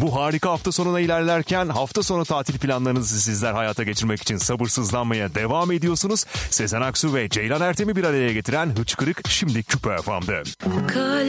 Bu harika hafta sonuna ilerlerken hafta sonu tatil planlarınızı sizler hayata geçirmek için sabırsızlanmaya devam ediyorsunuz. Sezen Aksu ve Ceylan Ertem'i bir araya getiren Hıçkırık şimdi Küpe FM'de.